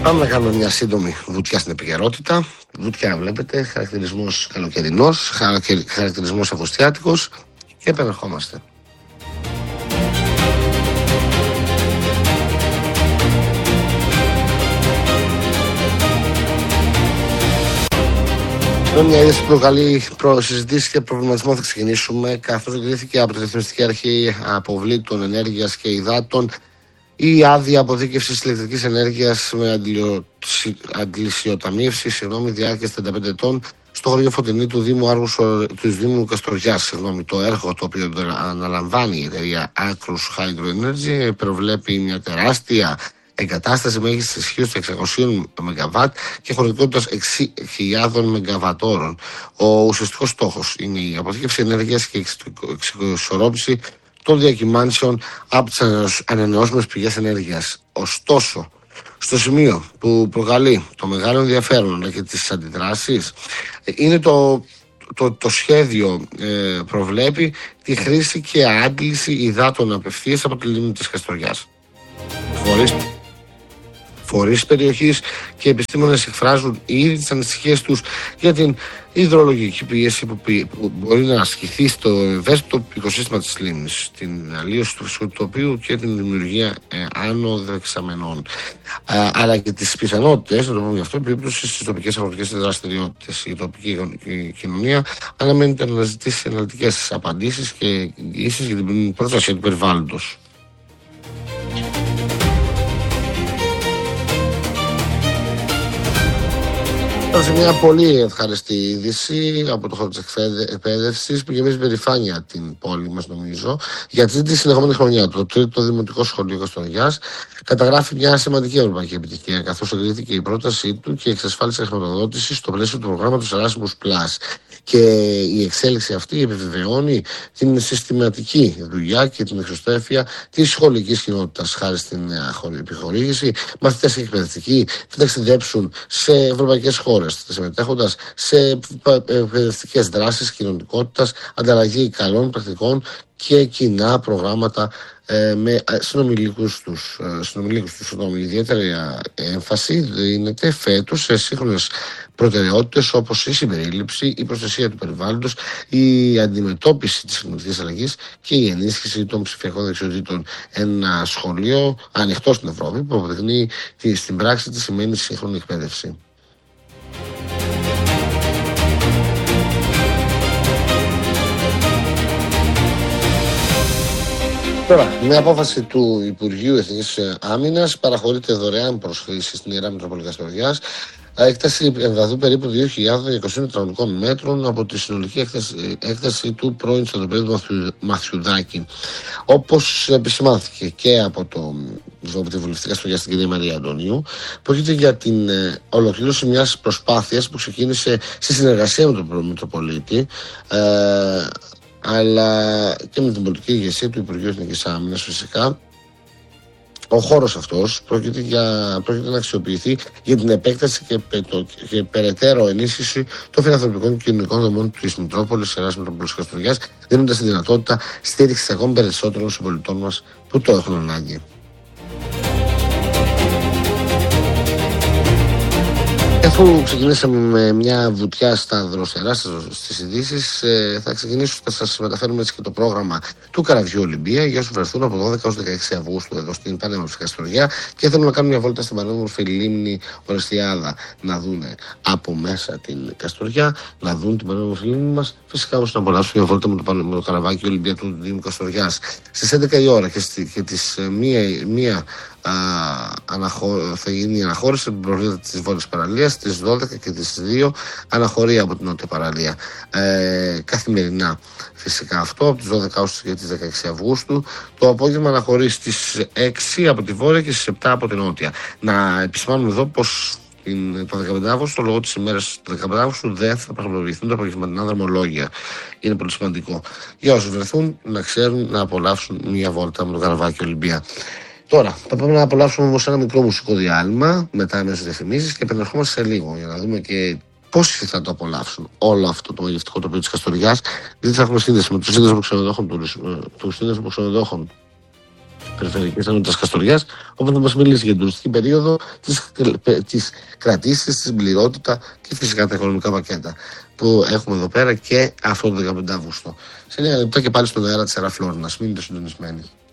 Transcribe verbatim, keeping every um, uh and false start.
Πάμε να κάνουμε μια σύντομη βουτιά στην επικαιρότητα. Βουτιά βλέπετε, χαρακτηρισμός καλοκαιρινός, χαρακτηρισμός αυγουστιάτικος και επανερχόμαστε. Με μια είδηση που προκαλεί συζητήσεις και προβληματισμό θα ξεκινήσουμε, καθώς εγκρίθηκε από τη Ρυθμιστική Αρχή Αποβλήτων Ενέργειας και Υδάτων η άδεια αποθήκευσης ηλεκτρικής ενέργειας με αντιλησιοταμείευση, συγγνώμη, διάρκειας τριάντα πέντε ετών στο χωριό Φωτεινή του Δήμου Άργους, του Δήμου Καστοριάς. Συγγνώμη, το έργο το οποίο αναλαμβάνει η εταιρεία Acrus Hydro Energy προβλέπει μια τεράστια εγκατάσταση μέγιστης ισχύως εξακόσια μεγαβάτ και χωρητικότητας έξι χιλιάδες μεγαβατόρων. Ο ουσιαστικός στόχος είναι η αποθήκευση ενέργειας και η εξισορρόπηση των διακυμάνσεων από τις ανανεώσιμες πηγές ενέργειας. Ωστόσο, στο σημείο που προκαλεί το μεγάλο ενδιαφέρον και τις αντιδράσεις είναι το, το, το σχέδιο ε, προβλέπει τη χρήση και άντληση υδάτων απευθείας από τη λίμνη της Καστοριάς. Φορείς Φορείς περιοχής και επιστήμονες εκφράζουν ήδη τις ανησυχίες τους για την υδρολογική πίεση που, που μπορεί να ασκηθεί στο ευαίσθητο οικοσύστημα της λίμνης, την αλλίωση του φυσικού τοπίου και την δημιουργία ε, άνω δεξαμενών. Ε, αλλά και τις πιθανότητες, να το πούμε γι' αυτό, επίπτωση στις τοπικές αγροτικές δραστηριότητες. Η τοπική κοινωνία αναμένεται να αναζητήσει αναλυτικές απαντήσεις και εγγυήσεις για την προστασία του περιβάλλοντος. Σε μια πολύ ευχαριστή είδηση από το χώρο της εκπαίδευσης που γεμίζει περηφάνεια την πόλη μας, νομίζω, για την τρίτη συνεχόμενη χρονιά. Το τρίτο Δημοτικό Σχολείο Καστοριάς καταγράφει μια σημαντική ευρωπαϊκή επιτυχία, καθώς εγκρίθηκε η πρότασή του και εξασφάλισε χρηματοδότηση στο πλαίσιο του προγράμματος Erasmus Plus. Και η εξέλιξη αυτή επιβεβαιώνει την συστηματική δουλειά και την εξωστρέφεια της σχολικής κοινότητας. Χάρη στην επιχορήγηση, μαθητές και εκπαιδευτικοί θα ταξιδέψουν σε ευρωπαϊκές χώρες, συμμετέχοντας σε εκπαιδευτικές δράσεις κοινωνικότητας, ανταλλαγή καλών πρακτικών και κοινά προγράμματα ε, με συνομιλίκους τους. Ε, συνομιλίκους τους η ιδιαίτερη έμφαση δίνεται φέτος σε σύγχρονες προτεραιότητες όπως η συμπερίληψη, η προστασία του περιβάλλοντος, η αντιμετώπιση της κλιματικής αλλαγής και η ενίσχυση των ψηφιακών δεξιοτήτων. Ένα σχολείο ανοιχτό στην Ευρώπη που αποδεικνύει στην πράξη τι σημαίνει σύγχρονη εκπαίδευση. Τώρα, με απόφαση του Υπουργείου Εθνικής Άμυνας παραχωρείται δωρεάν προσχρήση στην Ιερά Μητρόπολη Καστοριάς έκταση εμβαδού περίπου δύο χιλιάδες διακόσια τετραγωνικών μέτρων από τη συνολική έκταση, έκταση του πρώην στρατοπέδου Μαθιουδάκη. Όπως επισημάνθηκε και από, το, από τη βουλευτική Καστοριά στην κυρία Μαρία Αντωνίου, πρόκειται για την ε, ολοκλήρωση μιας προσπάθειας που ξεκίνησε σε συνεργασία με τον Μητροπολίτη, ε, αλλά και με την πολιτική ηγεσία του Υπουργείου Εθνικής Άμυνας φυσικά. Ο χώρος αυτός πρόκειται, για, πρόκειται να αξιοποιηθεί για την επέκταση και, πε, και περαιτέρω ενίσχυση των φιλανθρωπικών και κοινωνικών δομών της Μητρόπολης, Ιεράς Μητρόπολης Καστοριάς, δίνοντας τη δυνατότητα στήριξης ακόμη περισσότερων συμπολιτών μας που το έχουν ανάγκη. Αφού ξεκινήσαμε με μια βουτιά στα δροσερά στις ειδήσεις, ε, θα ξεκινήσω να σας μεταφέρουμε έτσι και το πρόγραμμα του Καραβιού Ολυμπία για όσους βρεθούν από δώδεκα έως δεκαέξι Αυγούστου εδώ στην πανέμορφη Καστοριά και θέλουν να κάνουν μια βόλτα στην πανέμορφη λίμνη Ορεστιάδα, να δουν από μέσα την Καστοριά, να δουν την πανέμορφη λίμνη μας, φυσικά όμως να απολαύσουν μια βόλτα με το, με το καραβάκι Ολυμπία του Δήμου Καστοριάς. Στις έντεκα η ώρα και, στη, και τις μία Α, αναχω... θα γίνει η αναχώρηση από την προβλήτα της Βόρειας Παραλίας, στις δώδεκα και τις δύο αναχωρία από την Νότια Παραλία. Ε, καθημερινά φυσικά αυτό, από τις δώδεκα έως και τις δεκαέξι Αυγούστου. Το απόγευμα αναχωρεί στις έξι από τη Βόρεια και στις επτά από την Νότια. Να επισημάνουμε εδώ πως το δεκαπέντε Αυγούστου, λόγω της ημέρας του δεκαπέντε Αυγούστου, δεν θα πραγματοποιηθούν τα απογευματινά δρομολόγια. Είναι πολύ σημαντικό για όσους βρεθούν να ξέρουν να απολαύσουν μια βόλτα με το καραβάκι Ολυμπία. Τώρα, θα πάμε να απολαύσουμε όμως ένα μικρό μουσικό διάλειμμα μετά αμέσως διαφημίσεις και επανερχόμαστε σε λίγο για να δούμε και πόσοι θα το απολαύσουν όλο αυτό το μαγευτικό τοπίο της Καστοριάς, γιατί θα έχουμε σύνδεση με τους σύνδεσμους ξενοδόχων, τους σύνδεσμους ξενοδόχων Περιφερειακής Ενότητας Καστοριάς, όπου θα μας μιλήσει για την τουριστική περίοδο, τις, τις κρατήσεις, την πληρότητα και φυσικά τα οικονομικά πακέτα που έχουμε εδώ πέρα και αυτό το δεκαπέντε Αυγούστου. Σε εννέα λεπτά και πάλι στον αέρα της Αερά Φλόρινας. Μείνετε συντονισμένοι.